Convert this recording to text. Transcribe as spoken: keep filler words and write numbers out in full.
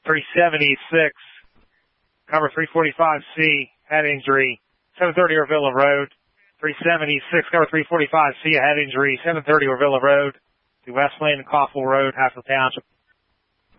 three seventy-six, cover three forty-five C, head injury, seven thirty Orvilla Road. three seventy-six, cover three forty-five C, head injury, seven thirty Orvilla Road, to West Lane and Coffell Road, Haskell Township.